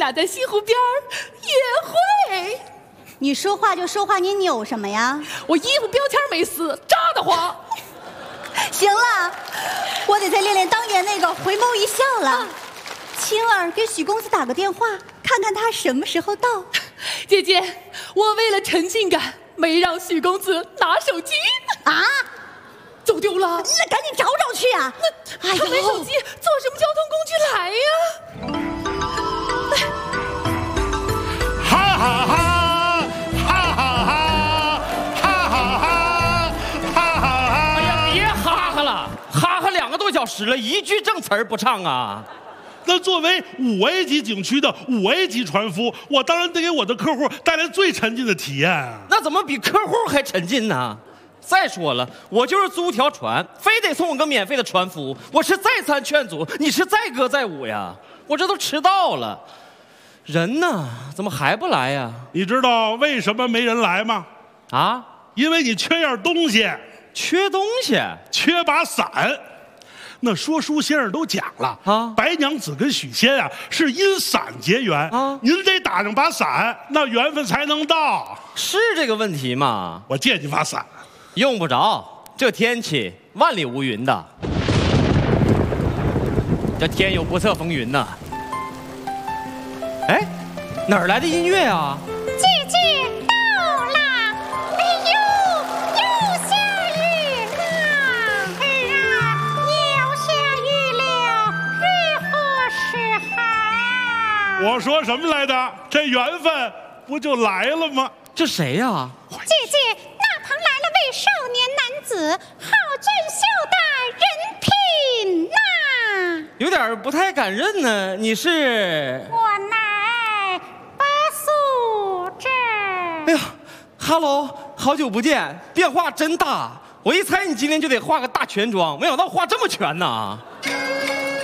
俩在西湖边约会。 你说话就说话，你扭什么呀？ 我衣服标签没撕，扎得慌。 行了，我得再练练当年那个回眸一笑了。青儿给许公子打个电话，看看他什么时候到。 姐姐，我为了沉浸感，没让许公子拿手机啊， 走丢了。 那赶紧找找去啊！ 那他没手机，坐什么交通工具来呀？ 哈哈哈！哈哈哈！哈哈哈！哈哈哈！ 哎呀，别哈哈了，哈哈2个多小时了，一句正词儿不唱啊！ 那作为5A 级景区的5A 级船夫，我当然得给我的客户带来最沉浸的体验啊！ 那怎么比客户还沉浸呢？再说了，我就是租条船，非得送我个免费的船服务，我是再三劝阻，你是再歌再舞呀！我这都迟到了，人呢？怎么还不来呀？ 你知道为什么没人来吗？ 啊？ 因为你缺样东西， 缺东西， 缺把伞。那说书先生都讲了啊，白娘子跟许仙啊是因伞结缘啊，您得打上把伞，那缘分才能到。 是这个问题吗？ 我借你把伞。 用不着，这天气万里无云的，这天有不测风云呐。哎，哪儿来的音乐啊？ 姐姐到啦！哎呦，又下雨了！儿啊，要下雨了，如何是好？ 我说什么来着？这缘分不就来了吗？ 这谁呀？ 姐姐，那旁来了位少年男子，好俊秀的人品呐！ 有点不太敢认呢。你是？ 我乃白素贞。 哎呀哈喽，好久不见，变化真大。我一猜你今天就得化个大全妆，没想到化这么全呢。